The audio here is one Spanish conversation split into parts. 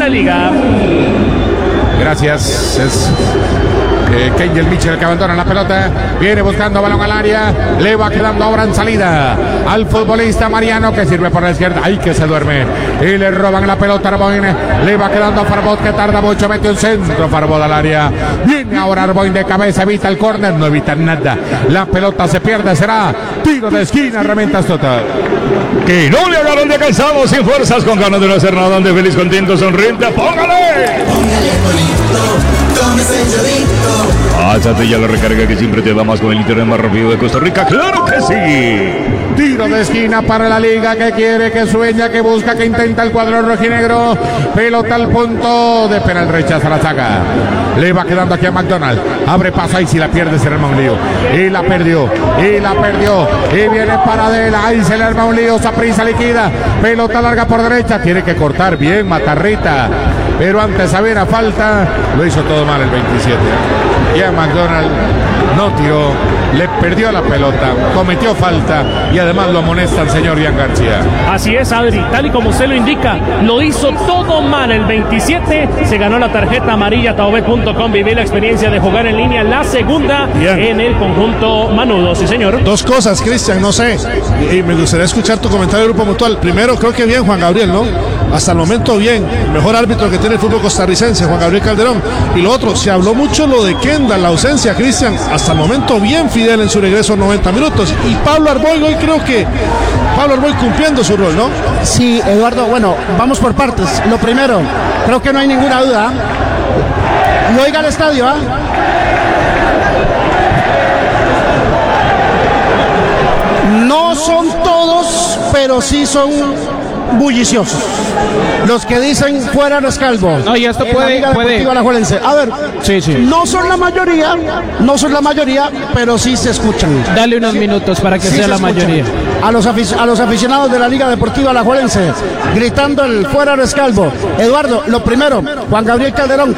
la liga. Gracias. Es Kengel Mitchell que abandona la pelota. Viene buscando balón al área. Le va quedando ahora en salida al futbolista Mariano, que sirve por la izquierda. Ay, que se duerme. Y le roban la pelota a Arboin. Le va quedando a Farbot, que tarda mucho. Mete un centro. Farbot al área. Viene ahora Arboin de cabeza. Evita el córner. No evita nada. La pelota se pierde. Será tiro de esquina. Herramientas total. Que no le agarran de cansado, sin fuerzas, con ganas de no hacer nada, de feliz, contento, sonriente. ¡Póngale! Pásate ya la recarga que siempre te da más con el internet más rápido de Costa Rica. ¡Claro que sí! Tiro de esquina para la liga, que quiere, que sueña, que busca, que intenta el cuadro rojinegro. Pelota al punto de penal, rechaza la saca. Le va quedando aquí a McDonald. Abre paso, ahí si la pierde se le arma un lío. Y la perdió. Y viene para Adela. Ahí se le arma un lío. Saprissa liquida. Pelota larga por derecha. Tiene que cortar bien Matarrita. Pero antes había falta. Lo hizo todo mal el 27. Y a McDonald no tiró. Le perdió la pelota, cometió falta y además lo amonesta el señor Ian García. Así es, Adri, tal y como usted lo indica, lo hizo todo mal el 27, se ganó la tarjeta amarilla. Taobet.com, viví la experiencia de jugar en línea, la segunda en el conjunto manudo, sí señor. Dos cosas, Cristian, no sé, y me gustaría escuchar tu comentario del Grupo Mutual. Primero, creo que bien Juan Gabriel, ¿no? Hasta el momento bien, mejor árbitro que tiene el fútbol costarricense, Juan Gabriel Calderón. Y lo otro, se habló mucho lo de Kendall, la ausencia, Cristian, hasta el momento bien Fidel en su regreso a 90 minutos. Y Pablo Arboin, hoy creo que Pablo Arboin cumpliendo su rol, ¿no? Sí, Eduardo, bueno, vamos por partes. Lo primero, creo que no hay ninguna duda. Y oiga el estadio, ¿ah? No son todos, pero sí son bulliciosos. Los que dicen fuera Rescalvo. No, y esto puede. A ver, Sí. no son la mayoría, pero sí se escuchan. Dale unos minutos para que Sí sea la mayoría. A los aficionados de la Liga Deportiva Alajuelense gritando el fuera Rescalvo. Eduardo, lo primero, Juan Gabriel Calderón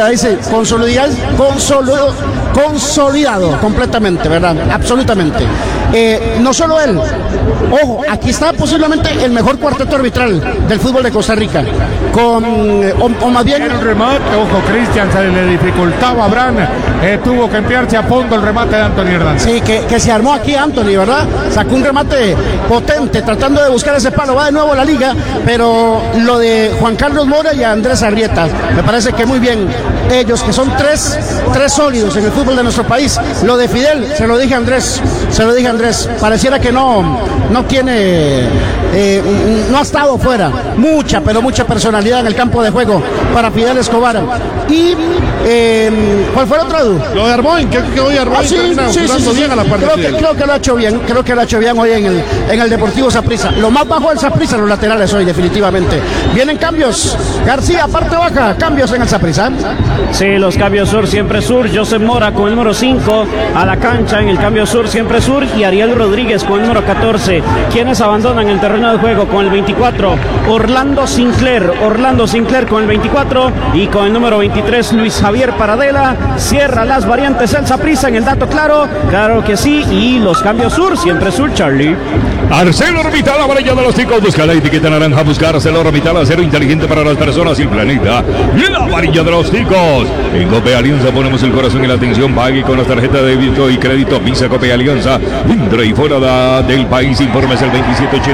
consolidado completamente, ¿verdad? Absolutamente. No solo él, ojo, aquí está posiblemente el mejor cuarteto arbitral del fútbol de Costa Rica, o más bien el remate, ojo, Cristian, se le dificultaba a Abraham, tuvo que enviarse a fondo el remate de Anthony Hernández. Sí, que se armó aquí Anthony, ¿verdad? Sacó un remate potente, tratando de buscar ese palo, va de nuevo a la liga, pero lo de Juan Carlos Mora y Andrés Arrieta, me parece que muy bien, ellos que son tres sólidos en el fútbol de nuestro país. Lo de Fidel, se lo dije a Andrés, pareciera que no tiene, no ha estado fuera, mucha personalidad en el campo de juego para Fidel Escobar. Y ¿cuál fue el otro, Edu? Lo de Arboin, que hoy Arboin sí. bien a la parte. Creo que lo ha hecho bien hoy en el Deportivo Saprissa. Lo más bajo del Saprissa, los laterales hoy, definitivamente. Vienen cambios, García, parte baja, cambios en el Saprissa. Sí, los cambios sur, siempre sur. Joseph Mora con el número 5 a la cancha en el cambio sur, siempre sur. Y Ariel Rodríguez con el número 14. Quienes abandonan el terreno de juego con el 24. Orlando Sinclair con el 24. Y con el número 23, Luis Javier Paradela. Cierra las variantes el Saprissa en el dato claro. Claro que sí. Y los cambios sur, siempre sur, Charlie. ArcelorMittal, la varilla de los ticos. Busca la etiqueta naranja. Buscar ArcelorMittal, acero inteligente para las personas y el planeta. Y la varilla de los ticos. En Cope Alianza ponemos el corazón y la atención. Pague con las tarjetas de débito y crédito Visa Cope Alianza. Dentro y fuera del país. Informes el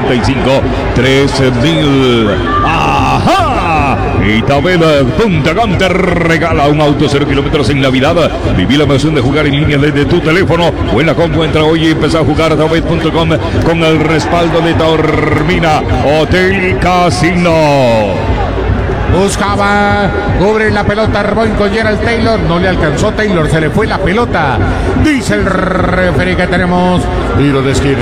2785-3000. ¡Ajá! Y Tabela Punta Cana te regala un auto 0 kilómetros en Navidad. Viví la emoción de jugar en línea desde tu teléfono o en la compu. Entra hoy y empezá a jugar a Tabet.com con el respaldo de Taormina Hotel Casino. Buscaba cubrir la pelota Arboin con Gerald Taylor. No le alcanzó Taylor, se le fue la pelota. Dice el referee que tenemos tiro de esquina.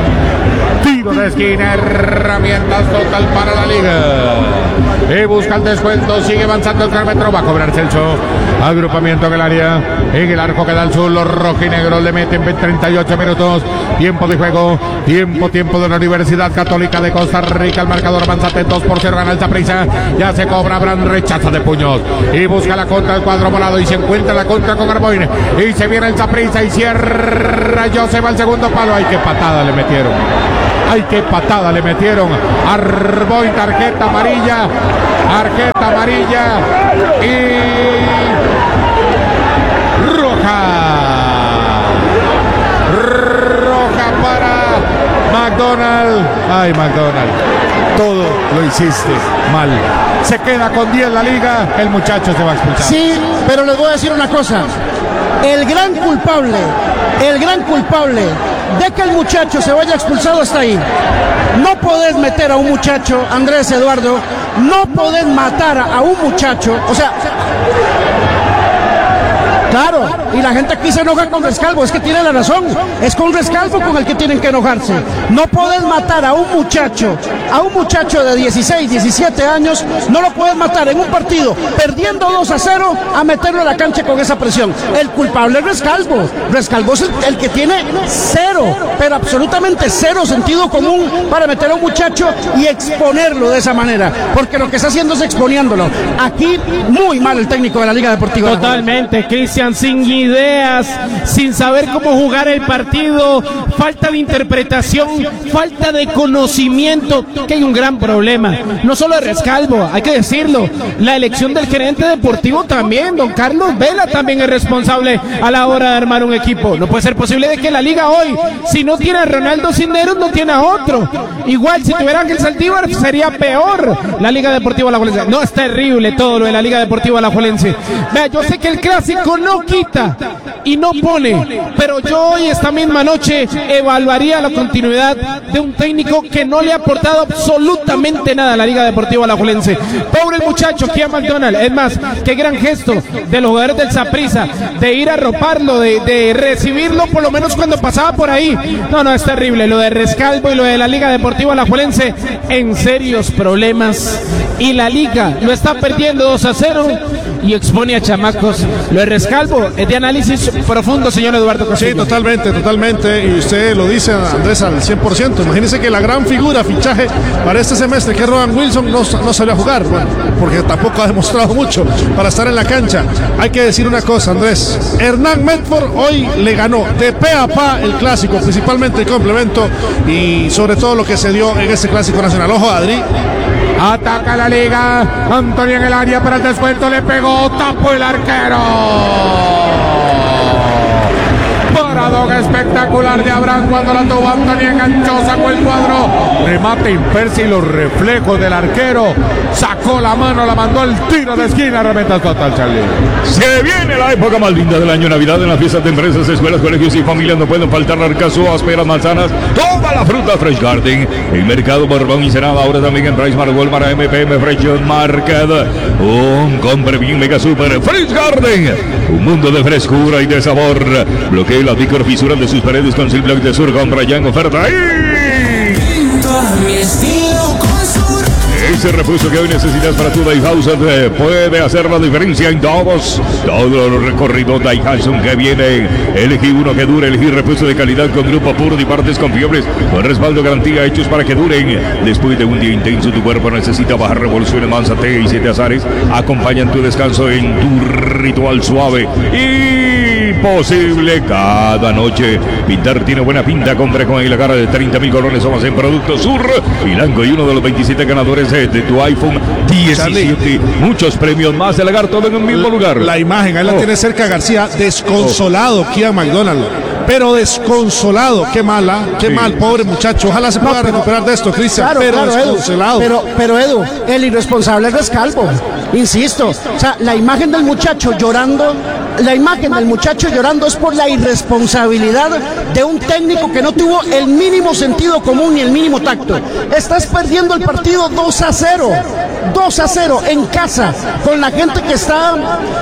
Herramientas total para la liga. Y busca el descuento, sigue avanzando el cronómetro. Va a cobrar Celso. Agrupamiento en el área. En el arco queda al sur. Los rojinegros le meten 38 minutos. Tiempo de juego. Tiempo de la Universidad Católica de Costa Rica. El marcador avanza 2-0. Gana el Saprissa. Ya se cobra. Abraham rechaza de puños. Y busca la contra del cuadro volado. Y se encuentra la contra con Arboin. Y se viene el Saprissa y cierra. Joseph al segundo palo. Ay, qué patada le metieron. ¡Ay, qué patada le metieron! Arboy, tarjeta amarilla y roja para McDonald. Ay, McDonald, todo lo hiciste mal. Se queda con 10 la liga, el muchacho se va a expulsar. Sí, pero les voy a decir una cosa. El gran culpable de que el muchacho se vaya expulsado está ahí. No podés meter a un muchacho, Andrés Eduardo, no podés matar a un muchacho, o sea... Claro, y la gente aquí se enoja con Rescalvo, es que tiene la razón, es con Rescalvo con el que tienen que enojarse. No puedes matar a un muchacho de 16, 17 años, no lo puedes matar en un partido perdiendo 2-0 a meterlo a la cancha con esa presión. El culpable es Rescalvo es el que tiene cero, pero absolutamente cero sentido común para meter a un muchacho y exponerlo de esa manera, porque lo que está haciendo es exponiéndolo. Aquí muy mal el técnico de la Liga Deportiva. Totalmente, Cristian, sin ideas, sin saber cómo jugar el partido, falta de interpretación, falta de conocimiento, que hay un gran problema, no solo de Rescalvo, hay que decirlo, la elección del gerente deportivo también, don Carlos Vela también es responsable a la hora de armar un equipo. No puede ser posible de que la liga hoy, si no tiene a Ronaldo Cisneros, no tiene a otro. Igual si tuviera Ángel Saldívar sería peor la Liga Deportiva Alajuelense. No, es terrible todo lo de la Liga Deportiva Alajuelense. Vea, yo sé que el clásico no quita y no pone, pero yo hoy esta misma noche evaluaría la continuidad de un técnico que no le ha aportado absolutamente nada a la Liga Deportiva Alajuelense. Pobre el muchacho, que a McDonald, es más, qué gran gesto de los jugadores del Saprissa de ir a arroparlo, de recibirlo por lo menos cuando pasaba por ahí. No, es terrible lo de Rescalvo y lo de la Liga Deportiva Alajuelense, en serios problemas, y la liga lo está perdiendo 2-0 y expone a chamacos. Lo de Rescalvo es de análisis profundo, señor Eduardo Castillo. Sí, totalmente, y usted lo dice, Andrés, al 100%. Imagínese que la gran figura, fichaje para este semestre, que es Rowan Wilson, no salió a jugar, bueno, porque tampoco ha demostrado mucho para estar en la cancha. Hay que decir una cosa, Andrés, Hernán Medford hoy le ganó de pe a pa el clásico, principalmente el complemento y sobre todo lo que se dio en este clásico nacional. Ojo, Adri. Ataca la liga, Antonio en el área para el descuento, le pegó, tapó el arquero. Paradón espectacular de Abraham cuando la tuvo Antonio, enganchó, sacó el cuadro, remate impersi, los reflejos del arquero, sacó la mano, la mandó el tiro de esquina, remeta total, Charlie. Se viene la época más linda del año, Navidad. En las fiestas de empresas, escuelas, colegios y familias no pueden faltar arcazuas, peras, manzanas, toda la fruta Fresh Garden. En Mercado Borbón y Senada, ahora también en Price Mart, Walmart, MPM, Fresh Market. Un compre bien mega super Fresh Garden. Un mundo de frescura y de sabor. Bloquee las microfisuras de sus paredes con Silblock de Sur. Compra ya en oferta. Ese repuesto que hoy necesitas para tu Daihatsu puede hacer la diferencia en todos los recorridos Daihatsu que viene. Elegí uno que dure, elegí repuesto de calidad con grupo puro y partes confiables, con respaldo, garantía, hechos para que duren. Después de un día intenso, tu cuerpo necesita bajar revoluciones. Mansa Té y 7 azares acompañan tu descanso en tu ritual suave y posible cada noche. Pintar tiene buena pinta. Compra con la cara de 30,000 colones o más en Productos Sur. Milanco y uno de los 27 ganadores de tu iPhone 17. Charlie, muchos premios más. El lagarto todo en el mismo lugar. La imagen, ahí la tiene cerca García, desconsolado Kia McDonald, pero desconsolado. Qué mal, pobre muchacho. Ojalá se pueda recuperar de esto, Cristian, pero desconsolado. Pero Edu, el irresponsable es Rescalvo, insisto. O sea, la imagen del muchacho llorando es por la irresponsabilidad de un técnico que no tuvo el mínimo sentido común ni el mínimo tacto. Estás perdiendo el partido 2-0 en casa, con la gente que está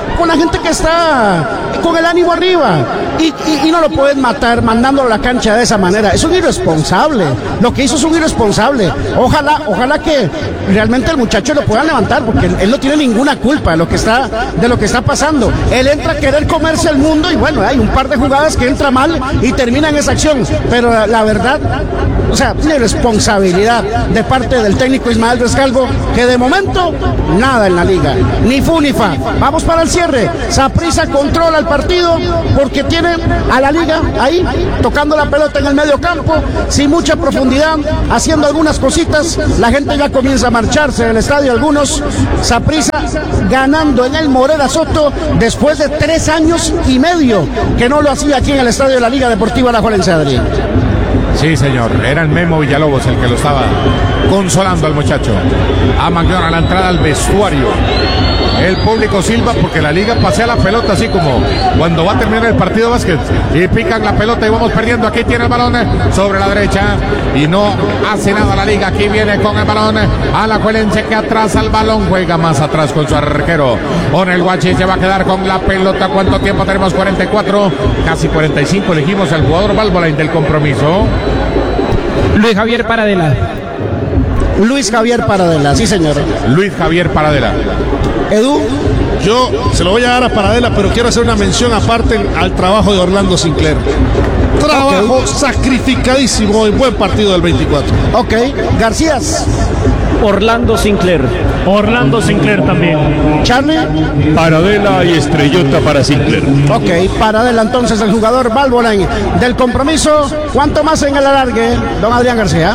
con el ánimo arriba, y no lo puedes matar mandándolo a la cancha de esa manera. Es un irresponsable, lo que hizo es un irresponsable. Ojalá que realmente el muchacho lo puedan levantar, porque él no tiene ninguna culpa de lo que está pasando. Él entra a querer comerse el mundo, y bueno, hay un par de jugadas que entra mal y termina en esa acción, pero la verdad, o sea, una irresponsabilidad de parte del técnico Ismael Rescalvo, que de momento nada en la liga, ni fu ni fa. Vamos para el cierre. Saprissa controla el partido porque tiene a la Liga ahí tocando la pelota en el medio campo, sin mucha profundidad, haciendo algunas cositas. La gente ya comienza a marcharse del estadio, algunos. Saprissa ganando en el Morera Soto después de 3 años y medio que no lo hacía aquí en el estadio de la Liga Deportiva Alajuelense, Adrián. Sí, señor, era el Memo Villalobos el que lo estaba consolando al muchacho. A McDonald a la entrada al vestuario. El público silba porque la Liga pasea la pelota así como cuando va a terminar el partido de básquet y pican la pelota y vamos perdiendo. Aquí tiene el balón sobre la derecha y no hace nada la Liga. Aquí viene con el balón Alajuelense que atrasa el balón, juega más atrás con su arquero. Onel Guachi se va a quedar con la pelota. ¿Cuánto tiempo tenemos? 44, casi 45. Elegimos al jugador Valvolain del compromiso. Luis Javier Paradela. Luis Javier Paradela, sí señor. Luis Javier Paradela. Edu. Yo se lo voy a dar a Paradela, pero quiero hacer una mención aparte al trabajo de Orlando Sinclair. Trabajo sacrificadísimo en buen partido del 24. Ok, Garcías. Orlando Sinclair. Orlando Sinclair también. Charlie. Paradela y estrellota para Sinclair. Ok, Paradela entonces el jugador Valvolain del compromiso. ¿Cuánto más en el alargue, don Adrián García?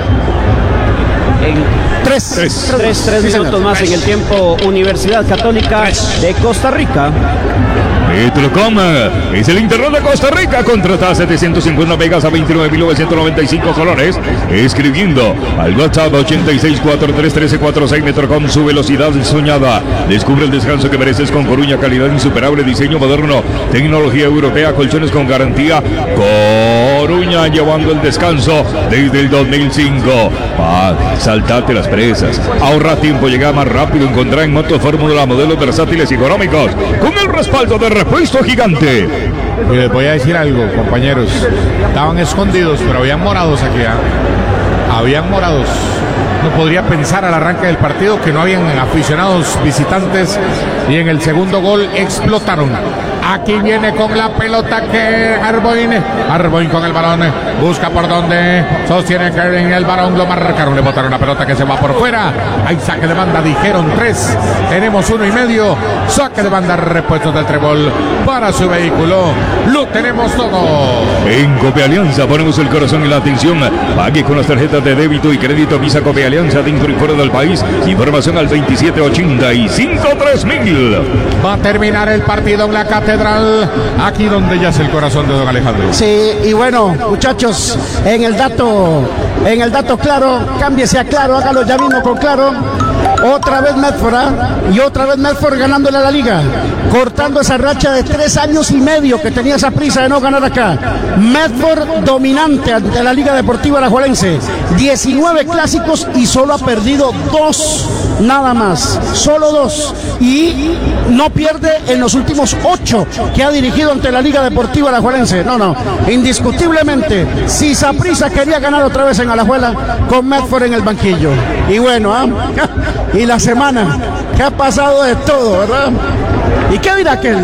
Tres minutos más en el tiempo. Universidad Católica de Costa Rica. Metrocom es el internet de Costa Rica. Contrata 750 megas a 29.995 colores. Escribiendo al WhatsApp 86431346. Metrocom, su velocidad soñada. Descubre el descanso que mereces con Coruña, calidad insuperable, diseño moderno, tecnología europea, colchones con garantía. Coruña, llevando el descanso desde el 2005. Saltate las presas, ahorra tiempo, llega más rápido. Encontrar en Moto Fórmula modelos versátiles y económicos con el respaldo de Repuesto Gigante. Y les voy a decir algo, compañeros. Estaban escondidos, pero habían morados aquí, habían morados. No podría pensar al arranque del partido que no habían aficionados visitantes y en el segundo gol explotaron. Aquí viene con la pelota que Arboin con el balón, busca por donde sostiene Kevin el balón, lo marcaron, le botaron la pelota que se va por fuera. Hay saque de banda, dijeron 3, tenemos 1.5, saque de banda, repuestos del Trébol para su vehículo, lo tenemos todo. En Cope Alianza ponemos el corazón y la atención. Pague con las tarjetas de débito y crédito Visa Cope Alianza dentro y fuera del país. Información al 2785-3000. Va a terminar el partido en la Catedral, aquí donde yace el corazón de don Alejandro. Sí, y bueno, muchachos, en el dato claro, cámbiese a claro, hágalo ya mismo con claro. Otra vez Medford, y otra vez Medford ganándole a la Liga, cortando esa racha de 3 años y medio que tenía esa prisa de no ganar acá. Medford dominante ante la Liga Deportiva Alajuelense, 19 clásicos y solo ha perdido 2, nada más, solo 2, y no pierde en los últimos 8 que ha dirigido ante la Liga Deportiva Alajuelense. No, indiscutiblemente, si Saprissa quería ganar otra vez en Alajuela, con Medford en el banquillo. Y bueno, y la semana que ha pasado de todo, ¿verdad? ¿Y qué dirá aquel?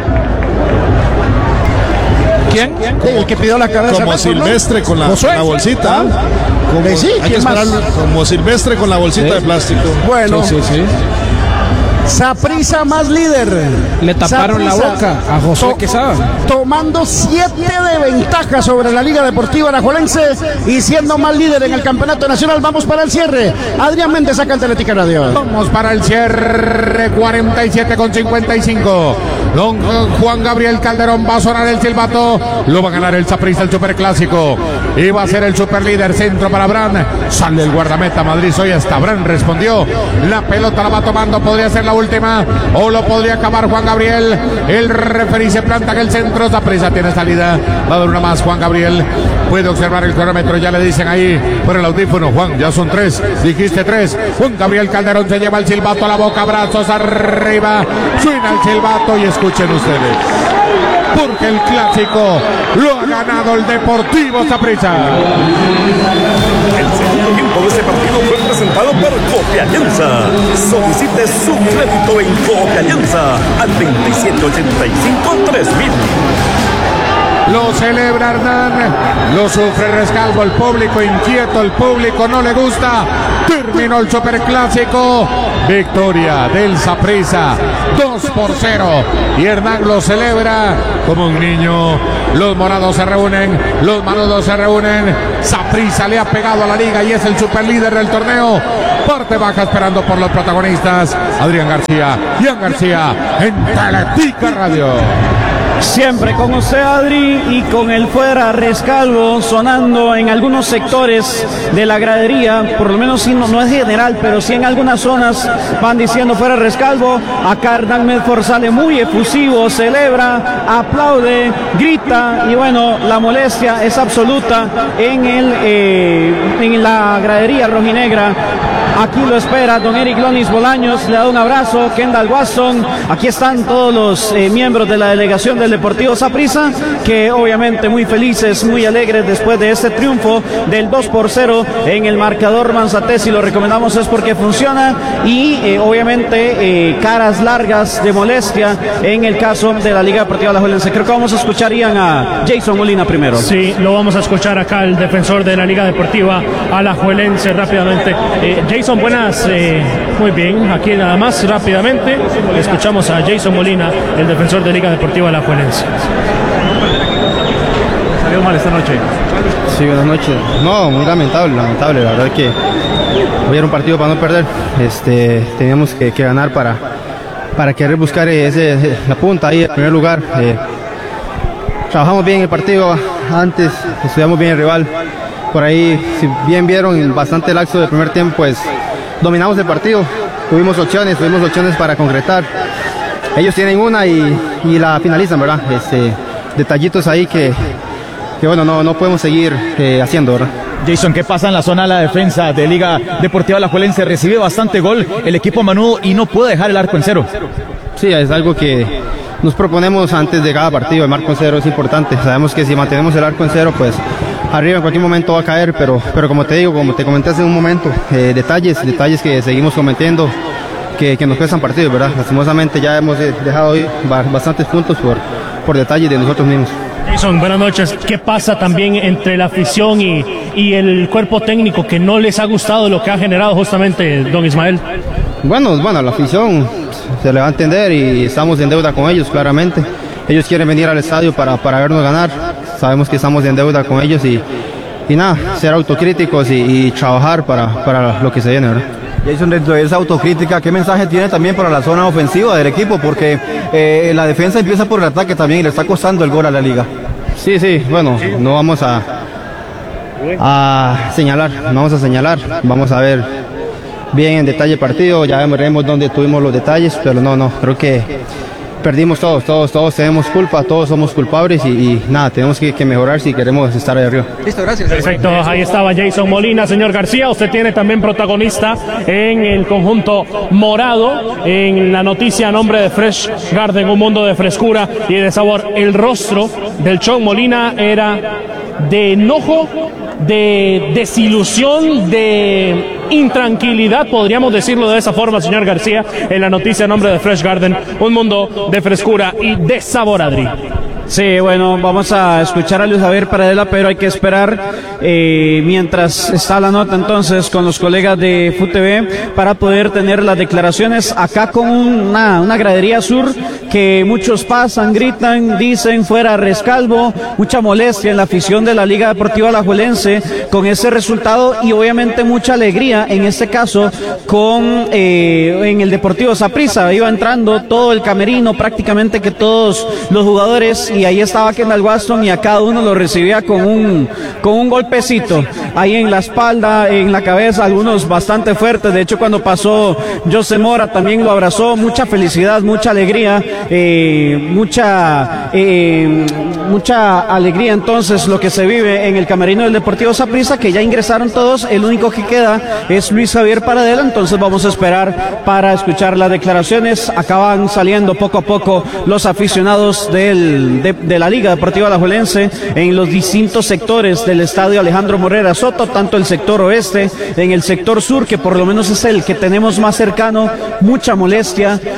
¿Quién? El que pidió la cabeza. Como Medford, Silvestre, ¿no? Con la bolsita. Como, sí, hay que esperar como Silvestre con la bolsita de plástico. Bueno. Sí. Saprissa más líder. Le taparon la boca a Josué Quesada. Tomando 7 de ventaja sobre la Liga Deportiva Alajuelense y siendo más líder en el campeonato nacional. Vamos para el cierre. Adrián Méndez, saca el Teletica Radio. Vamos para el cierre, 47,55. Don Juan Gabriel Calderón va a sonar el silbato. Lo va a ganar el Saprissa, el superclásico. Y va a ser el superlíder. Centro para Bran. Sale el guardameta Madrid. Hoy hasta Bran respondió. La pelota la va tomando. Podría ser la última o lo podría acabar Juan Gabriel. El referí se planta en el centro. Saprissa tiene salida. Va a dar una más Juan Gabriel. Puede observar el cronómetro. Ya le dicen ahí por el audífono. Juan, ya son 3. Dijiste 3. Juan Gabriel Calderón se lleva el silbato a la boca. Brazos arriba. Suena el silbato y escuchen ustedes. Porque el clásico lo ha ganado el Deportivo Saprissa. El segundo tiempo de este partido fue presentado por Cope Alianza. Solicite su crédito en Cope Alianza al 2785-3000. lo celebra Hernán, lo sufre Rescalvo, el público inquieto, el público no le gusta. Terminó el superclásico, victoria del Saprissa, 2-0, y Hernán lo celebra como un niño. Los morados se reúnen, los manudos se reúnen. Saprissa le ha pegado a la liga y es el superlíder del torneo. Parte baja esperando por los protagonistas. Adrián García, Ian García en Teletica Radio. Siempre con usted, Adri, y con el fuera Rescalvo sonando en algunos sectores de la gradería, por lo menos sí, no es general, pero sí en algunas zonas van diciendo fuera Rescalvo. Acá Hernán Medford sale muy efusivo, celebra, aplaude, grita, y bueno, la molestia es absoluta en la gradería rojinegra. Aquí lo espera don Eric Lonis Bolaños, le da un abrazo. Kendall Watson, aquí están todos los miembros de la delegación del Deportivo Saprissa, que obviamente muy felices, muy alegres después de este triunfo del 2-0 en el marcador Manzatesi. Lo recomendamos es porque funciona, y obviamente caras largas de molestia en el caso de la Liga Deportiva Alajuelense. Creo que vamos a escuchar a Jason Molina primero. Sí, lo vamos a escuchar acá, el defensor de la Liga Deportiva Alajuelense, rápidamente. Jason, buenas, muy bien, aquí nada más rápidamente escuchamos a Jason Molina, el defensor de Liga Deportiva Alajuelense. ¿Salió mal esta noche? Sí, buenas noches. No, muy lamentable, la verdad que hoy era un partido para no perder. Teníamos que ganar para querer buscar la punta ahí, el primer lugar. Trabajamos bien el partido antes, estudiamos bien el rival. Por ahí, si bien vieron, bastante laxo del primer tiempo, pues dominamos el partido, tuvimos opciones para concretar. Ellos tienen una y la finalizan, ¿verdad? Detallitos ahí que bueno, no podemos seguir haciendo, ¿verdad? Jason, ¿qué pasa en la zona de la defensa de Liga Deportiva Alajuelense? Recibe bastante gol el equipo manudo y no puede dejar el arco en cero. Sí, es algo que nos proponemos antes de cada partido. El arco en cero es importante. Sabemos que si mantenemos el arco en cero, pues arriba en cualquier momento va a caer, pero como te digo, como te comenté hace un momento, detalles que seguimos cometiendo que nos cuestan partidos, ¿verdad? Lastimosamente ya hemos dejado hoy bastantes puntos por detalles de nosotros mismos. Jason, buenas noches. ¿Qué pasa también entre la afición y el cuerpo técnico, que no les ha gustado lo que ha generado justamente don Ismael? Bueno, la afición se le va a entender y estamos en deuda con ellos, claramente. Ellos quieren venir al estadio para vernos ganar. Sabemos que estamos en deuda con ellos y nada, ser autocríticos y trabajar para lo que se viene, ¿verdad? Jason, dentro de esa autocrítica, ¿qué mensaje tiene también para la zona ofensiva del equipo? Porque la defensa empieza por el ataque también y le está costando el gol a la liga. Sí, bueno, no vamos a señalar, vamos a ver bien en detalle el partido, ya veremos dónde tuvimos los detalles, pero no, creo que perdimos todos tenemos culpa, todos somos culpables y nada, tenemos que mejorar si queremos estar ahí arriba. Listo, gracias. Perfecto, ahí estaba Jason Molina. Señor García, usted tiene también protagonista en el conjunto morado, en la noticia a nombre de Fresh Garden, un mundo de frescura y de sabor. El rostro del Chon Molina era de enojo, de desilusión, de intranquilidad, podríamos decirlo de esa forma, señor García, en la noticia a nombre de Fresh Garden, un mundo de frescura y de sabor, Adri. Sí, bueno, vamos a escuchar a Luis Javier Paradela, pero hay que esperar mientras está la nota entonces con los colegas de FUTV para poder tener las declaraciones acá con una gradería sur que muchos pasan, gritan, dicen fuera Rescalvo, mucha molestia en la afición de la Liga Deportiva Alajuelense con ese resultado y obviamente mucha alegría en este caso en el Deportivo Saprissa. Iba entrando todo el camerino, prácticamente que todos los jugadores, y ahí estaba Kendall Watson y a cada uno lo recibía con un golpecito ahí en la espalda, en la cabeza, algunos bastante fuertes. De hecho, cuando pasó José Mora también lo abrazó, mucha felicidad, mucha alegría, mucha alegría entonces lo que se vive en el camerino del Deportivo Saprissa, que ya ingresaron todos. El único que queda es Luis Javier Paradela, entonces vamos a esperar para escuchar las declaraciones. Acaban saliendo poco a poco los aficionados de la Liga Deportiva Alajuelense en los distintos sectores del estadio Alejandro Morera Soto, tanto el sector oeste, en el sector sur, que por lo menos es el que tenemos más cercano, mucha molestia,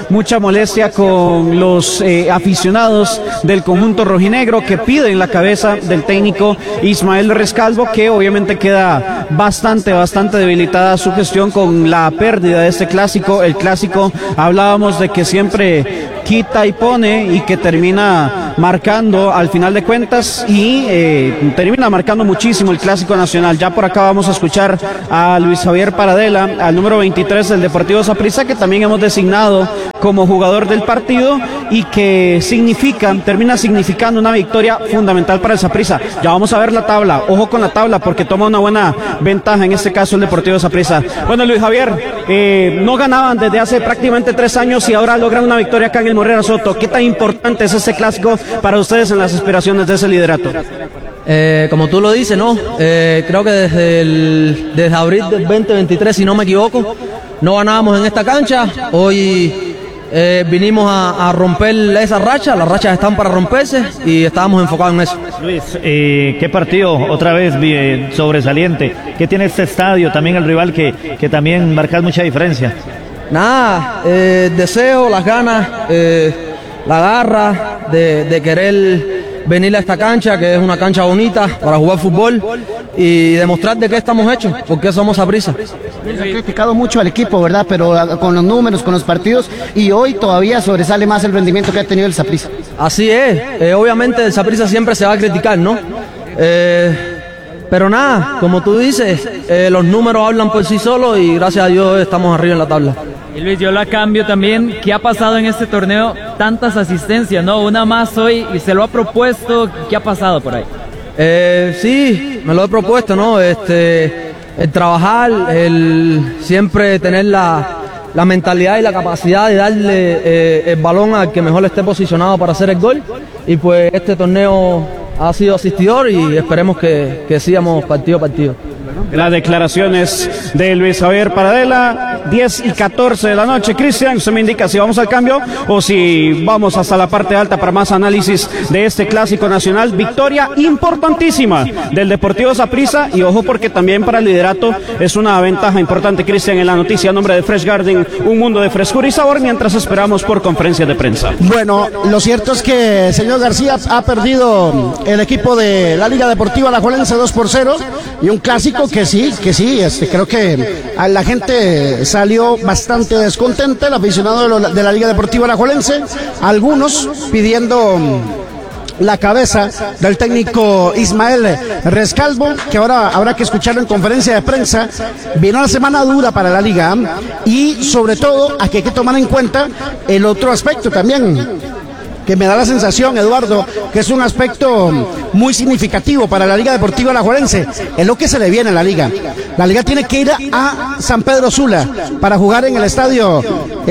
mucha molestia con los aficionados del conjunto rojinegro que piden la cabeza del técnico Ismael Rescalvo, que obviamente queda bastante debilitada su gestión con la pérdida de este clásico. El clásico, hablábamos de que siempre quita y pone y que termina marcando al final de cuentas y termina marcando muchísimo el clásico nacional. Ya por acá vamos a escuchar a Luis Javier Paradela, al número 23 del Deportivo Saprissa, que también hemos designado como jugador del partido y que termina significando una victoria fundamental para el Saprissa. Ya vamos a ver la tabla, ojo con la tabla porque toma una buena ventaja en este caso el Deportivo Saprissa. Bueno, Luis Javier, no ganaban desde hace prácticamente 3 años y ahora logran una victoria acá en el Morera Soto. ¿Qué tan importante es este clásico para ustedes en las aspiraciones de ese liderato? Como tú lo dices, ¿no? Creo que desde abril del 2023, si no me equivoco, no ganábamos en esta cancha. Hoy vinimos a romper esa racha. Las rachas están para romperse y estábamos enfocados en eso. Luis, qué partido otra vez sobresaliente. ¿Qué tiene este estadio? También el rival que también marca mucha diferencia. Nada, deseo, las ganas, la garra de querer venir a esta cancha, que es una cancha bonita para jugar fútbol y demostrar de qué estamos hechos, porque somos Saprissa. Se ha criticado mucho al equipo, ¿verdad? Pero con los números, con los partidos, y hoy todavía sobresale más el rendimiento que ha tenido el Saprissa. Así es, obviamente el Saprissa siempre se va a criticar, ¿no? Pero nada, como tú dices, los números hablan por sí solos y gracias a Dios estamos arriba en la tabla. Y Luis, yo la cambio también. ¿Qué ha pasado en este torneo? Tantas asistencias, ¿no? Una más hoy y se lo ha propuesto. ¿Qué ha pasado por ahí? Sí, me lo he propuesto, ¿no? El trabajar, el siempre tener la mentalidad y la capacidad de darle el balón al que mejor esté posicionado para hacer el gol. Y pues este torneo ha sido asistidor y esperemos que sigamos partido a partido. Las declaraciones de Luis Javier Paradela, 10:14 de la noche. Cristian, usted me indica si vamos al cambio o si vamos hasta la parte alta para más análisis de este clásico nacional. Victoria importantísima del Deportivo Saprissa y ojo porque también para el liderato es una ventaja importante. Cristian, en la noticia a nombre de Fresh Garden, un mundo de frescura y sabor mientras esperamos por conferencia de prensa. Bueno, lo cierto es que, señor García, ha perdido el equipo de la Liga Deportiva Alajuelense 2-0 y un clásico que sí, creo que la gente salió bastante descontenta, el aficionado de la Liga Deportiva Alajuelense, algunos pidiendo la cabeza del técnico Ismael Rescalvo, que ahora habrá que escucharlo en conferencia de prensa. Viene una semana dura para la liga y sobre todo aquí hay que tomar en cuenta el otro aspecto también, que me da la sensación, Eduardo, que es un aspecto muy significativo para la Liga Deportiva Alajuelense. Es lo que se le viene a la liga. La liga tiene que ir a San Pedro Sula para jugar en el estadio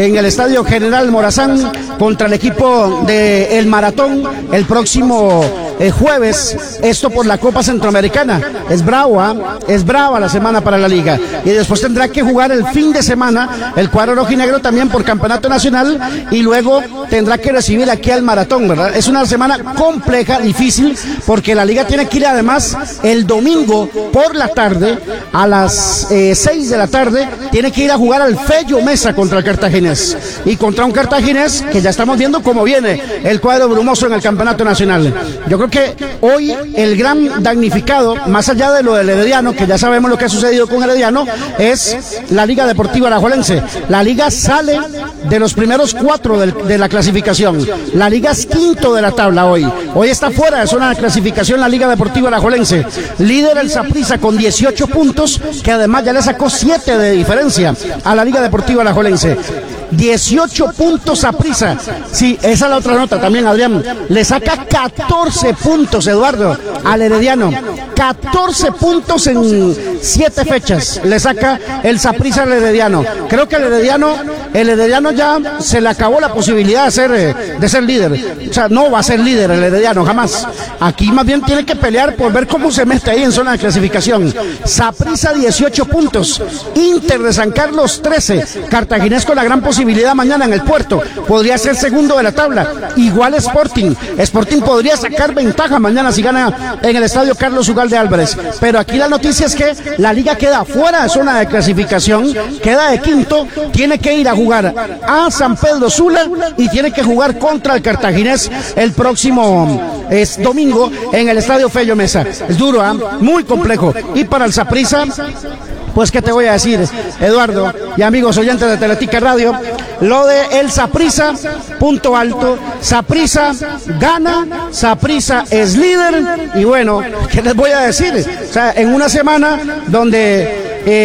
General Morazán contra el equipo de El Maratón el próximo jueves, esto por la Copa Centroamericana. Es brava la semana para la liga y después tendrá que jugar el fin de semana el cuadro rojinegro también por campeonato nacional y luego tendrá que recibir aquí al Maratón, ¿verdad? Es una semana compleja, difícil, porque la liga tiene que ir además el domingo por la tarde a las 6 de la tarde, tiene que ir a jugar al Fello Mesa contra el Cartaginés y contra un Cartaginés que ya estamos viendo cómo viene el cuadro brumoso en el campeonato nacional. Yo creo que hoy el gran damnificado, más allá de lo del Herediano, que ya sabemos lo que ha sucedido con Herediano, es la Liga Deportiva Alajuelense. La liga sale de los primeros 4 de la clasificación. La liga es quinto de la tabla hoy. Hoy está fuera de zona de clasificación la Liga Deportiva Alajuelense. Líder el Saprissa con 18 puntos, que además ya le sacó 7 de diferencia a la Liga Deportiva Alajuelense. 18 puntos Saprissa. Sí, esa es la otra nota también, Adrián. Le saca 14 puntos, Eduardo, al Herediano. 14 puntos en 7 fechas. Le saca el Saprissa al Herediano. Creo que el Herediano ya se le acabó la posibilidad de ser líder. O sea, no va a ser líder el Herediano, jamás. Aquí más bien tiene que pelear por ver cómo se mete ahí en zona de clasificación. Saprissa 18 puntos. Inter de San Carlos 13. Cartaginés con la gran posibilidad mañana en el Puerto. Podría ser segundo de la tabla. Igual Sporting. Sporting podría sacar ventaja mañana si gana en el estadio Carlos Ugalde Álvarez. Pero aquí la noticia es que la liga queda fuera de zona de clasificación. Queda de quinto. Tiene que ir a jugar jugar a San Pedro Sula y tiene que jugar contra el Cartaginés el próximo domingo en el Estadio Fello Mesa. Es duro, muy complejo. Y para el Saprissa, pues qué te voy a decir, Eduardo y amigos oyentes de Teletica Radio, lo de el Saprissa, punto alto. Saprissa gana, Saprissa es líder y bueno, ¿qué les voy a decir? O sea, en una semana donde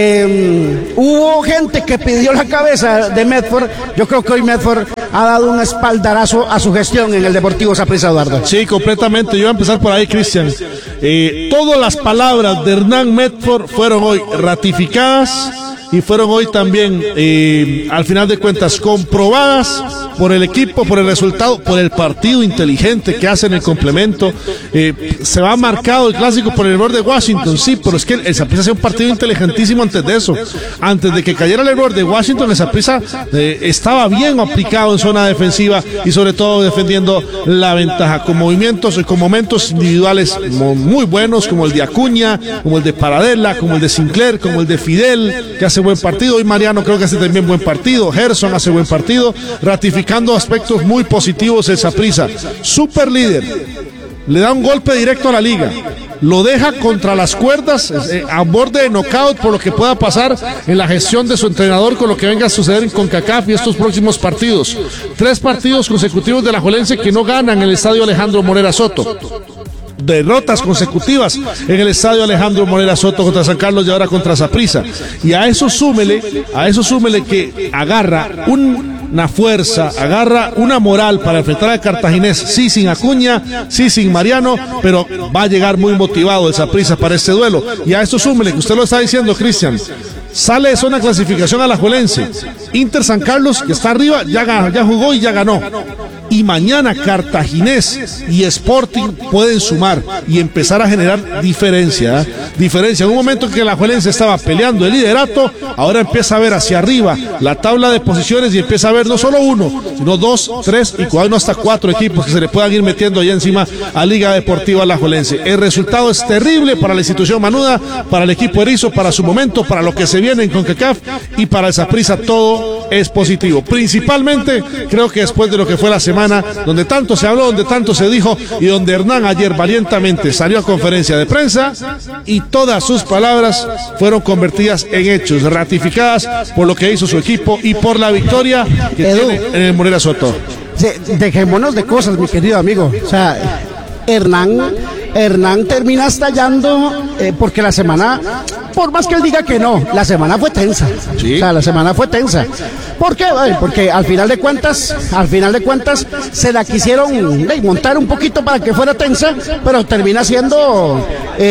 hubo gente que pidió la cabeza de Medford, yo creo que hoy Medford ha dado un espaldarazo a su gestión en el Deportivo Saprissa, Eduardo. Sí, completamente. Yo voy a empezar por ahí, Cristian. Todas las palabras de Hernán Medford fueron hoy ratificadas y fueron hoy también, al final de cuentas, comprobadas por el equipo, por el resultado, por el partido inteligente que hace en el complemento. Se va marcado el clásico por el error de Washington, sí, pero es que el Saprissa hacía un partido inteligentísimo antes de eso. Antes de que cayera el error de Washington, el Saprissa estaba bien aplicado en zona defensiva y sobre todo defendiendo la ventaja, con movimientos y con momentos individuales muy buenos, como el de Acuña, como el de Paradela, como el de Sinclair, como el de Fidel, que hace buen partido. Hoy Mariano creo que hace también buen partido. Gerson hace buen partido, ratificando aspectos muy positivos el Saprissa. Super líder, le da un golpe directo a la liga, lo deja contra las cuerdas, a borde de knockout por lo que pueda pasar en la gestión de su entrenador con lo que venga a suceder en CONCACAF y estos próximos partidos. 3 partidos consecutivos de Alajuelense que no ganan en el estadio Alejandro Morera Soto. Derrotas consecutivas en el estadio Alejandro Morera Soto contra San Carlos y ahora contra Saprissa. Y a eso súmele que agarra una fuerza, agarra una moral para enfrentar al Cartaginés, sí sin Acuña, sí sin Mariano, pero va a llegar muy motivado el Saprissa para este duelo. Y a eso súmele, que usted lo está diciendo, Cristian, sale de zona de clasificación alajuelense. Inter San Carlos, que está arriba, ya jugó y ya ganó. Y mañana Cartaginés y Sporting pueden sumar y empezar a generar diferencia. En un momento en que el alajuelense estaba peleando el liderato, ahora empieza a ver hacia arriba la tabla de posiciones y empieza a ver no solo 1, sino 2, 3 y cuando hasta 4 equipos que se le puedan ir metiendo allá encima a Liga Deportiva Alajuelense. El resultado es terrible para la institución manuda, para el equipo erizo, para su momento, para lo que se viene en CONCACAF y para el Saprissa todo es positivo. Principalmente creo que después de lo que fue la semana donde tanto se habló, donde tanto se dijo y donde Hernán ayer valientemente salió a conferencia de prensa y todas sus palabras fueron convertidas en hechos, ratificadas por lo que hizo su equipo y por la victoria que tiene en el Morera Soto. Dejémonos de cosas, mi querido amigo. O sea, Hernán termina estallando porque la semana, por más que él diga que no, la semana fue tensa. ¿Sí? O sea, la semana fue tensa. ¿Por qué? Porque al final de cuentas se la quisieron montar un poquito para que fuera tensa, pero termina siendo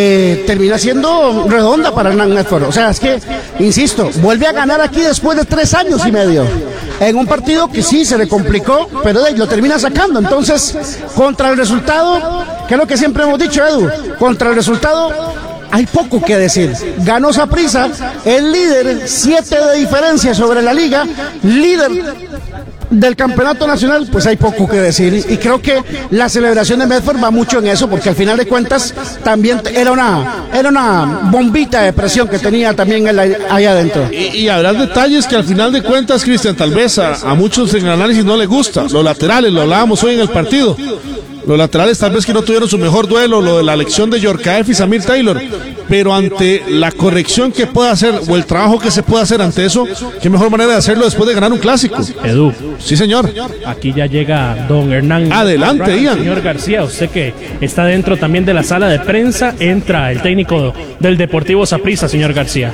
redonda para Hernán Medford. O sea, es que, insisto, vuelve a ganar aquí después de 3 años y medio. En un partido que sí se le complicó, pero lo termina sacando. Entonces, contra el resultado, que es lo que siempre hemos dicho, Edu, contra el resultado hay poco que decir. Ganó Saprissa, el líder, 7 de diferencia sobre la liga, líder del campeonato nacional, pues hay poco que decir. Y creo que la celebración de Medford va mucho en eso, porque al final de cuentas también era una bombita de presión que tenía también él ahí adentro. Y habrá detalles que al final de cuentas, Cristian, tal vez a muchos en el análisis no les gusta. Los laterales, lo hablábamos hoy en el partido. Los laterales tal vez que no tuvieron su mejor duelo, lo de la elección de Yorkaef y Samir Taylor, pero ante la corrección que pueda hacer o el trabajo que se pueda hacer ante eso, qué mejor manera de hacerlo después de ganar un clásico. Edu. Sí, señor. Aquí ya llega don Hernán. Adelante, Ian. Señor García, usted que está dentro también de la sala de prensa, entra el técnico del Deportivo Saprissa, señor García.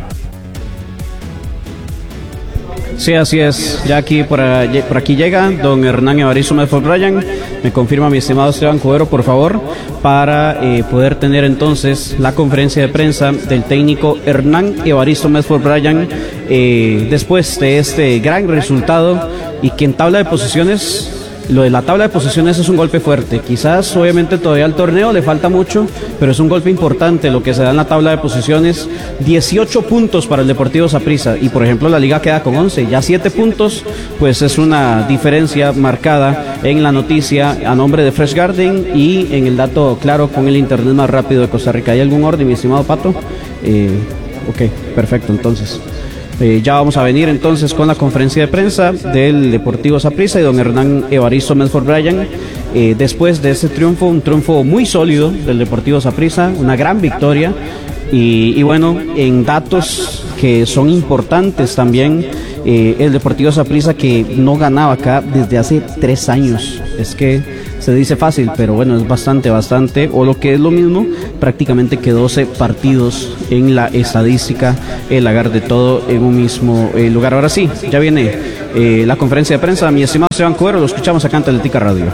Sí, así es. Ya aquí por aquí llega don Hernán Evaristo Medford Bryan. Me confirma mi estimado Esteban Cubero, por favor, para poder tener entonces la conferencia de prensa del técnico Hernán Evaristo Medford Bryan después de este gran resultado y que en tabla de posiciones. Lo de la tabla de posiciones es un golpe fuerte. Quizás, obviamente, todavía al torneo le falta mucho, pero es un golpe importante lo que se da en la tabla de posiciones. 18 puntos para el Deportivo Saprissa y, por ejemplo, la liga queda con 11. Ya 7 puntos, pues es una diferencia marcada en la noticia a nombre de Fresh Garden y en el dato claro con el internet más rápido de Costa Rica. ¿Hay algún orden, mi estimado Pato? Ok, perfecto, entonces. Ya vamos a venir entonces con la conferencia de prensa del Deportivo Saprissa y don Hernán Evaristo Medford Bryan. Después de este triunfo, un triunfo muy sólido del Deportivo Saprissa, una gran victoria. Y bueno, en datos que son importantes también, el Deportivo Saprissa que no ganaba acá desde hace 3 años. Es que se dice fácil, pero bueno, es bastante, o lo que es lo mismo, prácticamente que 12 partidos en la estadística, el lagar de todo en un mismo lugar. Ahora sí, ya viene la conferencia de prensa. Mi estimado Esteban Cuero, lo escuchamos acá en Atlética Radio.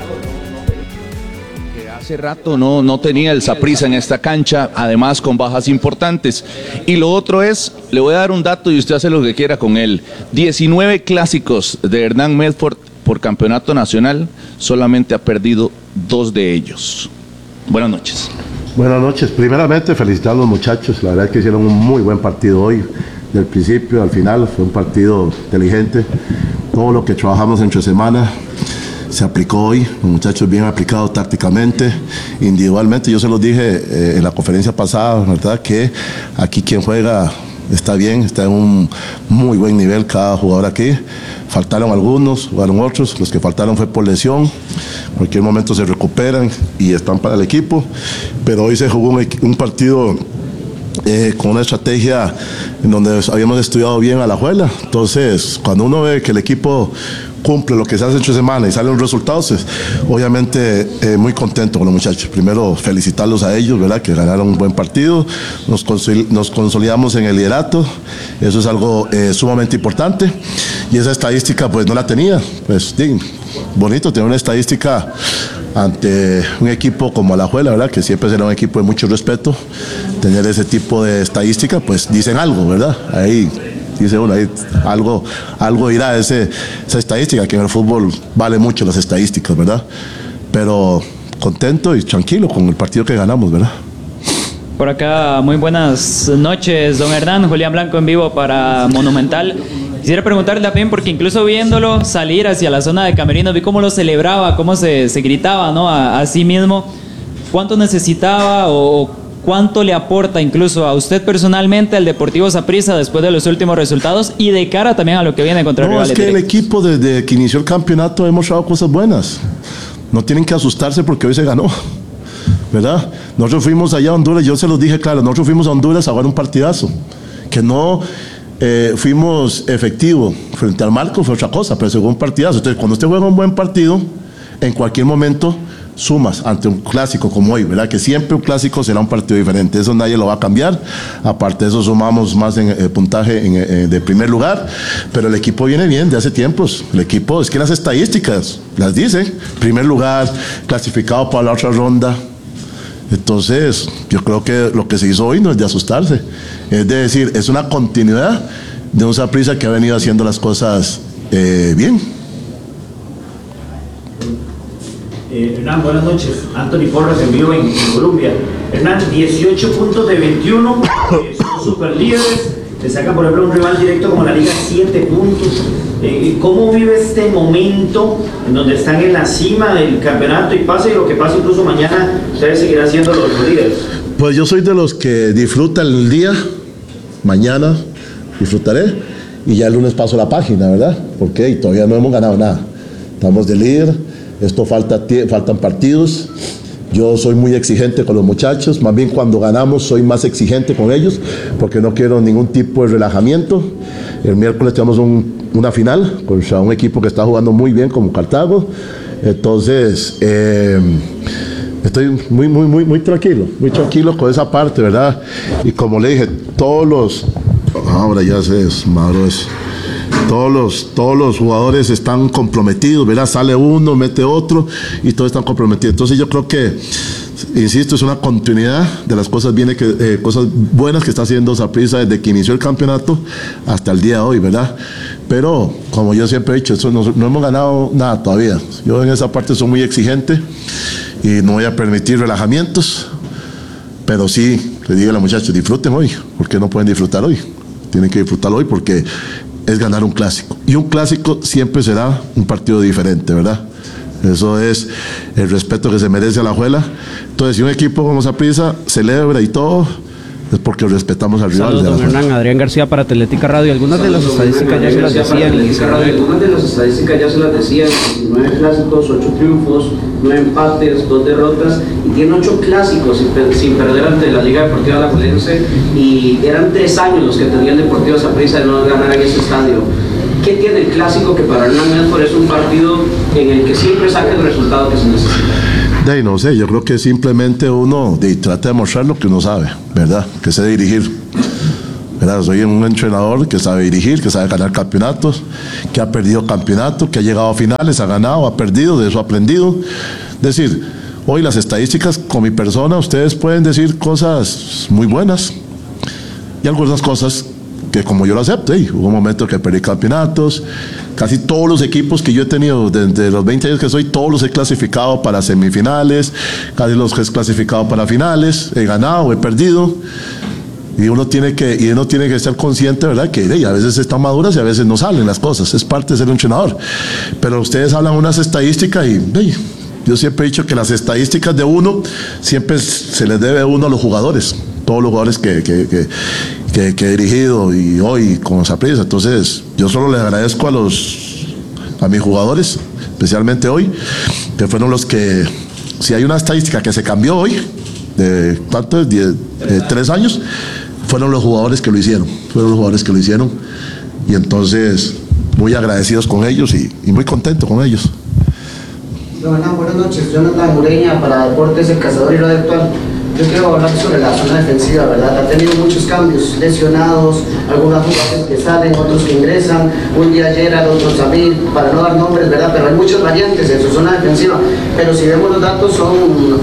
Hace rato no tenía el Saprissa en esta cancha, además con bajas importantes. Y lo otro es, le voy a dar un dato y usted hace lo que quiera con él. 19 clásicos de Hernán Medford por campeonato nacional, solamente ha perdido 2 de ellos. Buenas noches. Buenas noches. Primeramente, felicitar a los muchachos. La verdad es que hicieron un muy buen partido hoy. Del principio al final fue un partido inteligente. Todo lo que trabajamos entre semana se aplicó hoy. Los muchachos bien aplicados tácticamente, individualmente. Yo se los dije en la conferencia pasada, ¿verdad? Que aquí quien juega está bien, está en un muy buen nivel cada jugador aquí. Faltaron algunos, jugaron otros, los que faltaron fue por lesión, en cualquier momento se recuperan y están para el equipo, pero hoy se jugó un partido con una estrategia en donde habíamos estudiado bien a la juela. Entonces, cuando uno ve que el equipo cumple lo que se hace entre semana y salen los resultados, obviamente muy contento con los muchachos. Primero felicitarlos a ellos, ¿verdad? Que ganaron un buen partido, nos consolidamos en el liderato, eso es algo sumamente importante, y esa estadística pues no la tenía, pues bonito tener una estadística ante un equipo como Alajuela, ¿verdad? Que siempre será un equipo de mucho respeto. Tener ese tipo de estadística pues dicen algo, ¿verdad? Ahí dice uno, ahí algo dirá esa estadística, que en el fútbol vale mucho las estadísticas, ¿verdad? Pero contento y tranquilo con el partido que ganamos, ¿verdad? Por acá, muy buenas noches, don Hernán. Julián Blanco en vivo para Monumental. Quisiera preguntarle también, porque incluso viéndolo salir hacia la zona de camerinos, vi cómo lo celebraba, cómo se gritaba, ¿no? a sí mismo. ¿Cuánto necesitaba o cuánto le aporta incluso a usted personalmente al Deportivo Saprissa después de los últimos resultados y de cara también a lo que viene contra el rival? Es que el equipo desde que inició el campeonato ha mostrado cosas buenas. No tienen que asustarse porque hoy se ganó, ¿verdad? Nosotros fuimos allá a Honduras, yo se los dije claro, nosotros fuimos a Honduras a jugar un partidazo, que no fuimos efectivos frente al marco, fue otra cosa, pero se jugó un partidazo. Entonces, cuando usted juega un buen partido, en cualquier momento sumas ante un clásico como hoy, ¿verdad? Que siempre un clásico será un partido diferente, eso nadie lo va a cambiar. Aparte de eso, sumamos más en puntaje de primer lugar, pero el equipo viene bien de hace tiempos. El equipo, es que las estadísticas las dicen, primer lugar, clasificado para la otra ronda. Entonces, yo creo que lo que se hizo hoy no es de asustarse, es de decir, es una continuidad de un Saprissa que ha venido haciendo las cosas bien. Hernán, buenas noches. Anthony Porras en vivo en Colombia. Hernán, 18 puntos de 21, son super líderes. Le sacan, por ejemplo, un rival directo como la Liga 7 puntos. ¿Cómo vive este momento en donde están en la cima del campeonato y pase lo que pase incluso mañana, ustedes seguirán siendo los líderes? Pues yo soy de los que disfruta el día, mañana disfrutaré y ya el lunes paso la página, ¿verdad? Porque todavía no hemos ganado nada. Estamos de líder, esto faltan partidos. Yo soy muy exigente con los muchachos, más bien cuando ganamos soy más exigente con ellos porque no quiero ningún tipo de relajamiento. El miércoles tenemos una final contra un equipo que está jugando muy bien como Cartago. Entonces, estoy muy tranquilo con esa parte, ¿verdad? Y como le dije, ahora ya se desmadró eso. Todos los jugadores están comprometidos, ¿verdad? Sale uno, mete otro y todos están comprometidos. Entonces yo creo que, insisto, es una continuidad de las cosas cosas buenas que está haciendo Saprissa desde que inició el campeonato hasta el día de hoy, ¿verdad? Pero, como yo siempre he dicho, no hemos ganado nada todavía. Yo en esa parte soy muy exigente y no voy a permitir relajamientos, pero sí, le digo a los muchachos, disfruten hoy, porque no pueden disfrutar hoy. Tienen que disfrutarlo hoy porque es ganar un clásico. Y un clásico siempre será un partido diferente, ¿verdad? Eso es el respeto que se merece a la Alajuela. Entonces, si un equipo como Saprissa celebra y todo, es porque respetamos al rival. Saludos, don Hernán. Adrián García para Atlética Radio. Algunas de las estadísticas ya se las decían. Algunas de las estadísticas ya se las decían. 9 clásicos, 8 triunfos, 9 empates, 2 derrotas, y tiene 8 clásicos sin perder ante la Liga Deportiva Alajuelense, y eran 3 años los que tenía el Deportivo Saprissa de no ganar en ese estadio. ¿Qué tiene el clásico que para Hernán Medford es un partido en el que siempre saca el resultado que se necesita? No sé, yo creo que simplemente uno trata de mostrar lo que uno sabe, ¿verdad? Que sé dirigir, ¿verdad? Soy un entrenador que sabe dirigir, que sabe ganar campeonatos, que ha perdido campeonatos, que ha llegado a finales, ha ganado, ha perdido, de eso ha aprendido. Es decir, hoy las estadísticas con mi persona, ustedes pueden decir cosas muy buenas y algunas cosas que como yo lo acepto, hubo un momento que perdí campeonatos, casi todos los equipos que yo he tenido desde los 20 años que soy, todos los he clasificado para semifinales, casi los he clasificado para finales, he ganado, he perdido, y uno tiene que estar consciente, ¿verdad? Que a veces están maduras y a veces no salen las cosas, es parte de ser un entrenador, pero ustedes hablan unas estadísticas y yo siempre he dicho que las estadísticas de uno siempre se les debe a uno a los jugadores, todos los jugadores que he dirigido y hoy con Saprissa. Entonces yo solo les agradezco a mis jugadores, especialmente hoy, que fueron los que, si hay una estadística que se cambió hoy, de 3 años, fueron los jugadores que lo hicieron, y entonces muy agradecidos con ellos y muy contento con ellos. Don Hernán, buenas noches. Jonathan Ureña para Deportes El Cazador y Radio Actual. Yo quiero hablar sobre la zona defensiva, ¿verdad? Ha tenido muchos cambios, lesionados, algunos jugadores que salen, otros que ingresan, un día Gerard, otro Samir, para no dar nombres, ¿verdad? Pero hay muchas variantes en su zona defensiva. Pero si vemos los datos, son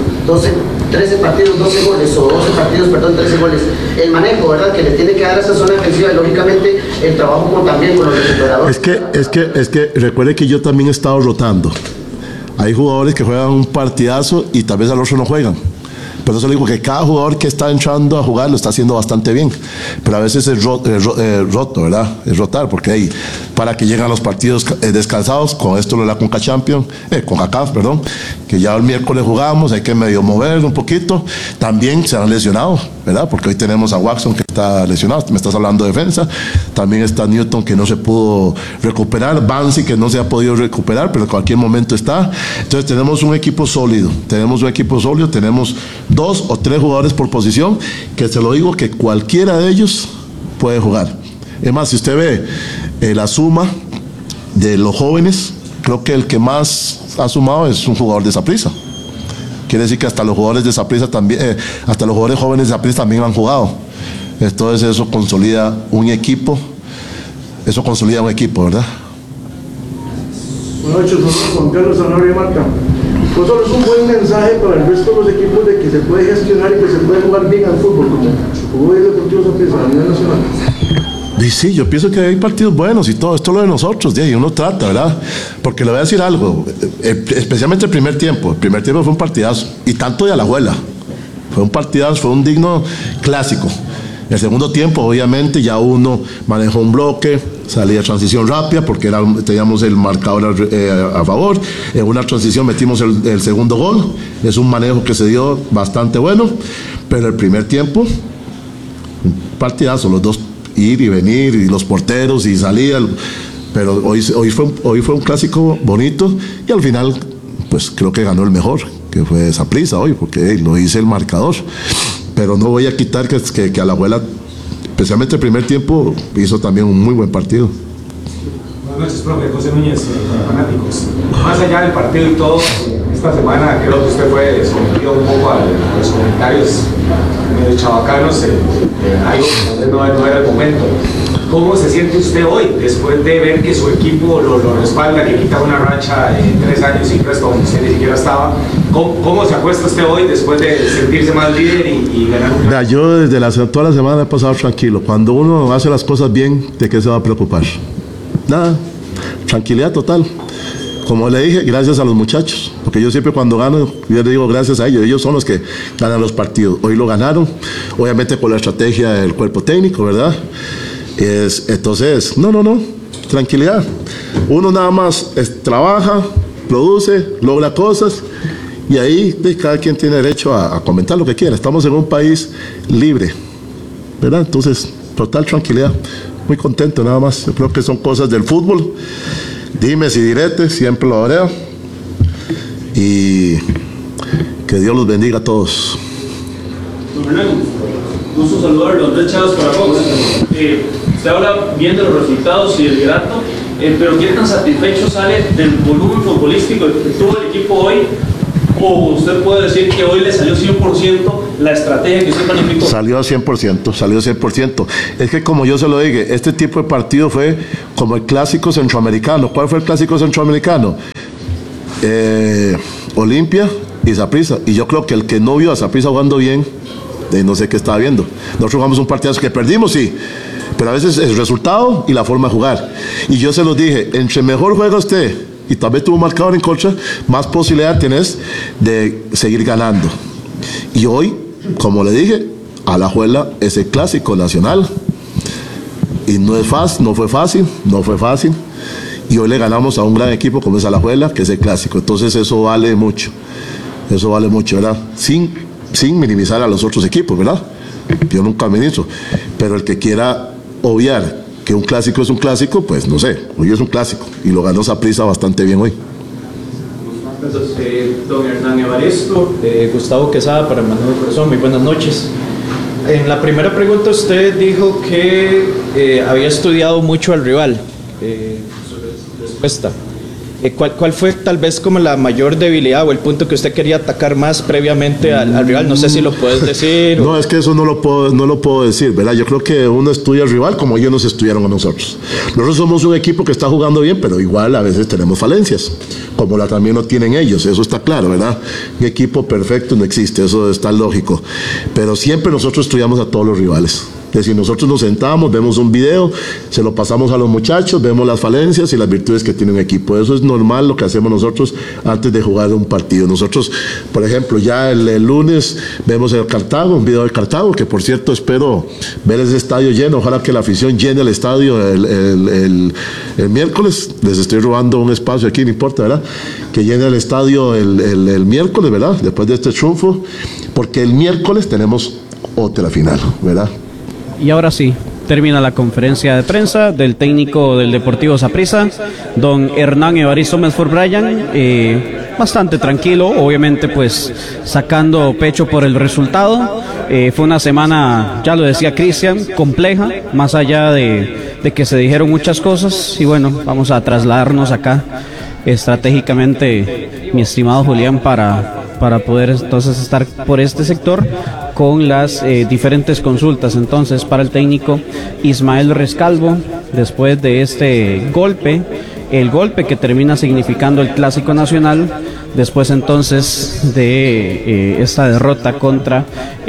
13 partidos, 12 goles, o 12 partidos, perdón, 13 goles. El manejo, ¿verdad?, que le tiene que dar a esa zona defensiva, y lógicamente el trabajo también con los recuperadores. Es que recuerde que yo también he estado rotando. Hay jugadores que juegan un partidazo y tal vez al otro no juegan. Pero eso le digo que cada jugador que está entrando a jugar lo está haciendo bastante bien. Pero a veces es roto, ¿verdad? Es rotar, porque para que lleguen los partidos descansados, con esto lo de la CONCACAF, perdón, que ya el miércoles jugamos, hay que medio mover un poquito. También se han lesionado, ¿verdad? Porque hoy tenemos a Watson que está lesionado, me estás hablando de defensa. También está Newton que no se pudo recuperar, Bansi que no se ha podido recuperar, pero en cualquier momento está. Entonces tenemos un equipo sólido, tenemos 2 o 3 jugadores por posición, que se lo digo que cualquiera de ellos puede jugar. Es más, si usted ve la suma de los jóvenes, creo que el que más ha sumado es un jugador de Saprissa. Quiere decir que hasta los jugadores de Saprissa también, hasta los jugadores jóvenes de Saprissa también han jugado. Entonces eso consolida un equipo, ¿verdad? Buenas noches, Juan Carlos Zanahoria Marca. No solo es un buen mensaje para el resto de los equipos de que se puede gestionar y que se puede jugar bien al fútbol, como jugó el Deportivo Saprissa a nivel nacional. Y sí, yo pienso que hay partidos buenos y todo esto es lo de nosotros, y uno trata, ¿verdad? Porque le voy a decir algo, especialmente el primer tiempo fue un partidazo, y tanto de Alajuela, fue un partidazo, fue un digno clásico. El segundo tiempo, obviamente, ya uno manejó un bloque, salía transición rápida porque teníamos el marcador a favor. En una transición metimos el segundo gol. Es un manejo que se dio bastante bueno. Pero el primer tiempo, un partidazo, los dos ir y venir, y los porteros y salía. Pero hoy fue un clásico bonito, y al final, pues creo que ganó el mejor, que fue Saprissa hoy, porque lo hice el marcador. Pero no voy a quitar que Alajuela, especialmente el primer tiempo, hizo también un muy buen partido. Buenas noches, profe. José Núñez, fanáticos. Más allá del partido y todo, esta semana creo que usted fue sometido un poco a los comentarios medio chavacanos, algo que no era el momento. ¿Cómo se siente usted hoy, después de ver que su equipo lo respalda, que quita una racha en 3 años sin resto, donde usted ni siquiera estaba? ¿Cómo se acuesta usted hoy después de sentirse más líder y ganar un campeonato? Yo desde toda la semana he pasado tranquilo. Cuando uno hace las cosas bien, ¿de qué se va a preocupar? Nada, tranquilidad total. Como le dije, gracias a los muchachos, porque yo siempre cuando gano, yo le digo gracias a ellos son los que ganan los partidos. Hoy lo ganaron, obviamente por la estrategia del cuerpo técnico, ¿verdad? Entonces, no, tranquilidad. Uno nada más trabaja, produce, logra cosas, y ahí cada quien tiene derecho a comentar lo que quiera. Estamos en un país libre, ¿verdad? Entonces, total tranquilidad, muy contento nada más. Yo creo que son cosas del fútbol, dimes y diretes, siempre lo haré, y que Dios los bendiga a todos. Don Fernando, gusto saludarlo, Andrés Chávez para Fox. Usted habla bien de los resultados y del liderato, pero ¿qué tan satisfecho sale del volumen futbolístico que tuvo el equipo hoy? ¿O usted puede decir que hoy le salió 100% la estrategia que usted planificó? Salió 100%. Es que como yo se lo dije, este tipo de partido fue como el clásico centroamericano. ¿Cuál fue el clásico centroamericano? Olimpia y Saprissa. Y yo creo que el que no vio a Saprissa jugando bien, no sé qué estaba viendo. Nosotros jugamos un partido que perdimos, sí, pero a veces el resultado y la forma de jugar. Y yo se los dije, entre mejor juega usted y tal vez tuvo marcador en contra, más posibilidad tienes de seguir ganando. Y hoy, como le dije, Alajuela es el clásico nacional. Y no fue fácil. Y hoy le ganamos a un gran equipo como es Alajuela, que es el clásico. Entonces eso vale mucho, ¿verdad? Sin minimizar a los otros equipos, ¿verdad? Yo nunca ministro. Pero el que quiera obviar que un clásico es un clásico, pues no sé, hoy es un clásico y lo ganó Saprissa bastante bien hoy. Don Hernán Evaristo, Gustavo Quesada para Manuel Corazón, muy buenas noches. En la primera pregunta usted dijo que había estudiado mucho al rival. Su respuesta. ¿Cuál fue tal vez como la mayor debilidad o el punto que usted quería atacar más previamente al rival? No sé si lo puedes decir. No, es que eso no lo puedo decir, ¿verdad? Yo creo que uno estudia al rival como ellos nos estudiaron a nosotros. Nosotros somos un equipo que está jugando bien, pero igual a veces tenemos falencias, como también lo tienen ellos, eso está claro, ¿verdad? Un equipo perfecto no existe, eso está lógico. Pero siempre nosotros estudiamos a todos los rivales. Que si nosotros nos sentamos, vemos un video, se lo pasamos a los muchachos, vemos las falencias y las virtudes que tiene un equipo. Eso es normal lo que hacemos nosotros antes de jugar un partido. Nosotros, por ejemplo, ya el lunes vemos el Cartago, un video del Cartago, que por cierto espero ver ese estadio lleno. Ojalá que la afición llene el estadio el miércoles. Les estoy robando un espacio aquí, no importa, ¿verdad? Que llene el estadio el miércoles, ¿verdad? Después de este triunfo, porque el miércoles tenemos otra final, ¿verdad? Y ahora sí, termina la conferencia de prensa del técnico del Deportivo Saprissa, don Hernán Evaristo Medford Bryan, bastante tranquilo, obviamente pues sacando pecho por el resultado. Fue una semana, ya lo decía Cristian, compleja, más allá de que se dijeron muchas cosas, y bueno, vamos a trasladarnos acá estratégicamente, mi estimado Julián, para poder entonces estar por este sector con las diferentes consultas. Entonces, para el técnico Ismael Rescalvo, después de este golpe, el golpe que termina significando el Clásico Nacional, después entonces de esta derrota contra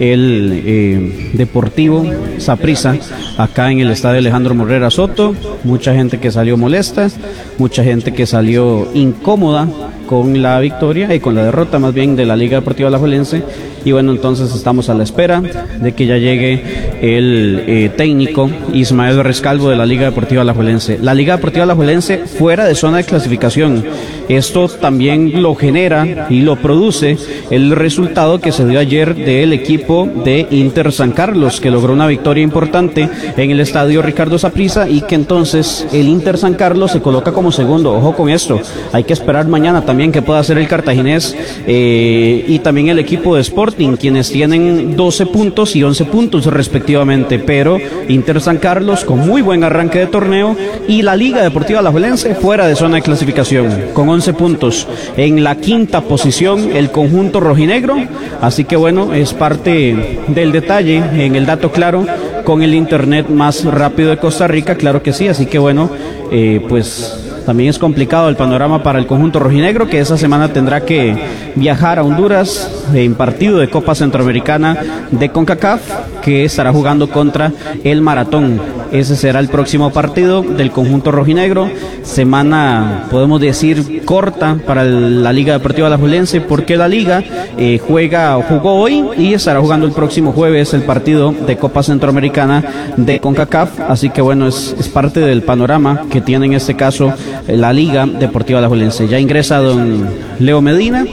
el Deportivo Saprissa acá en el estadio Alejandro Morrera Soto, mucha gente que salió molesta, mucha gente que salió incómoda con la victoria y con la derrota más bien de la Liga Deportiva Alajuelense. Y bueno, entonces estamos a la espera de que ya llegue el técnico Ismael Rescalvo de la Liga Deportiva Alajuelense. La Liga Deportiva Alajuelense fuera de zona de clasificación. Esto también lo genera y lo produce el resultado que se dio ayer del equipo de Inter San Carlos, que logró una victoria importante en el estadio Ricardo Saprissa, y que entonces el Inter San Carlos se coloca como segundo. Ojo con esto, hay que esperar mañana también que pueda hacer el cartaginés y también el equipo de Sporting, quienes tienen 12 puntos y 11 puntos respectivamente, pero Inter San Carlos con muy buen arranque de torneo y la Liga Deportiva Alajuelense fuera de zona de clasificación con 11 puntos. En la quinta posición el conjunto rojinegro, así que bueno, es parte del detalle en el dato claro con el internet más rápido de Costa Rica, claro que sí, así que bueno, pues también es complicado el panorama para el conjunto rojinegro, que esa semana tendrá que viajar a Honduras en partido de Copa Centroamericana de CONCACAF, que estará jugando contra el Maratón. Ese será el próximo partido del conjunto rojinegro. Semana, podemos decir, corta para la Liga Deportiva Alajuelense, porque la Liga jugó hoy y estará jugando el próximo jueves el partido de Copa Centroamericana de CONCACAF. Así que bueno, es parte del panorama que tiene en este caso la Liga Deportiva Alajuelense. Ya ingresa don Leo Medina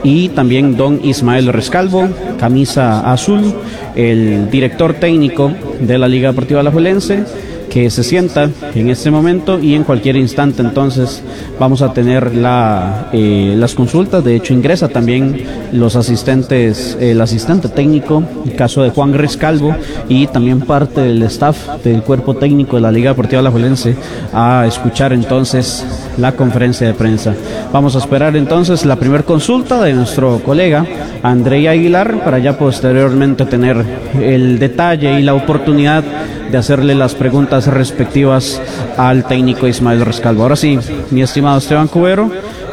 y también don Ismael Rescalvo, camisa azul, el director técnico de la Liga Deportiva Alajuelense, que se sienta en este momento, y en cualquier instante entonces vamos a tener las consultas. De hecho ingresa también los asistentes, el asistente técnico, el caso de Juan Rescalvo, y también parte del staff del cuerpo técnico de la Liga Deportiva Alajuelense a escuchar entonces la conferencia de prensa. Vamos a esperar entonces la primera consulta de nuestro colega Andrei Aguilar, para ya posteriormente tener el detalle y la oportunidad de hacerle las preguntas respectivas al técnico Ismael Rescalvo. Ahora sí, mi estimado Esteban Cubero,